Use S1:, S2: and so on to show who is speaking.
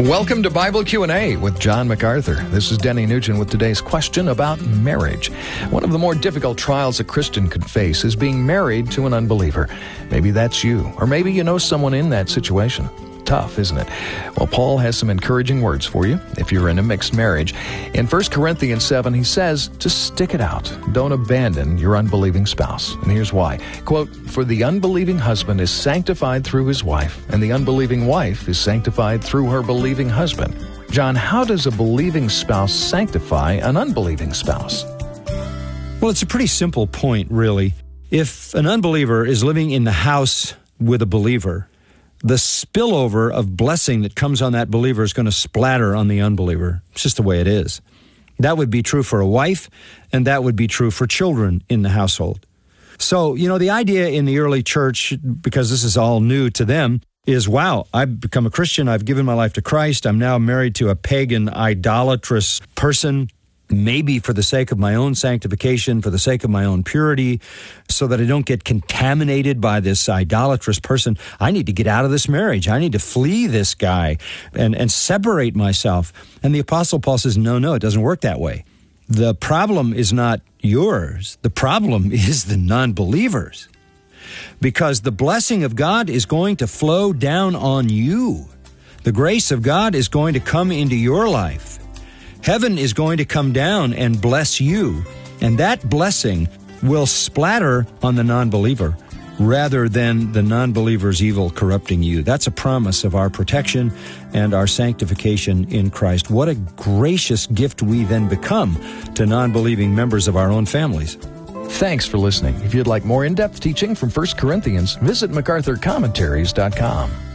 S1: Welcome to Bible Q&A with John MacArthur. This is Denny Nugent with today's question about marriage. One of the more difficult trials a Christian can face is being married to an unbeliever. Maybe that's you, or maybe you know someone in that situation. Tough, isn't it? Well, Paul has some encouraging words for you if you're in a mixed marriage. In 1 Corinthians 7, he says to stick it out. Don't abandon your unbelieving spouse. And here's why. Quote, "For the unbelieving husband is sanctified through his wife, and the unbelieving wife is sanctified through her believing husband." John, how does a believing spouse sanctify an unbelieving spouse?
S2: Well, it's a pretty simple point, really. If an unbeliever is living in the house with a believer, the spillover of blessing that comes on that believer is going to splatter on the unbeliever. It's just the way it is. That would be true for a wife, and that would be true for children in the household. So, the idea in the early church, because this is all new to them, is, wow, I've become a Christian, I've given my life to Christ, I'm now married to a pagan, idolatrous person, maybe for the sake of my own sanctification, for the sake of my own purity, so that I don't get contaminated by this idolatrous person. I need to get out of this marriage. I need to flee this guy and separate myself. And the Apostle Paul says, no, it doesn't work that way. The problem is not yours. The problem is the non-believers. Because the blessing of God is going to flow down on you. The grace of God is going to come into your life. Heaven is going to come down and bless you, and that blessing will splatter on the non-believer rather than the non-believer's evil corrupting you. That's a promise of our protection and our sanctification in Christ. What a gracious gift we then become to non-believing members of our own families.
S1: Thanks for listening. If you'd like more in-depth teaching from 1 Corinthians, visit MacArthurCommentaries.com.